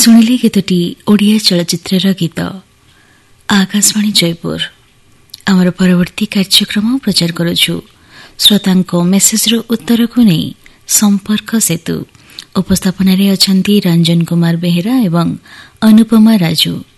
ଶୁଣିଲେ ଗୀତଟି ଓଡ଼ିଆ ଚଳଚ୍ଚିତ୍ରର ଗୀତ। ଆକାଶବାଣୀ ଜୟପୁର। ଆମର ପରବର୍ତ୍ତୀ କାର୍ଯ୍ୟକ୍ରମ ପ୍ରଚାର କରୁଛୁ। ଶ୍ରୋତାଙ୍କ ମେସେଜର ଉତ୍ତରକୁ ନେଇ ସମ୍ପର୍କ ସେତୁ। ଉପସ୍ଥାପନାରେ ଅଛନ୍ତି ରଞ୍ଜନ କୁମାର ବେହେରା ଏବଂ ଅନୁପମା ରାଜୁ।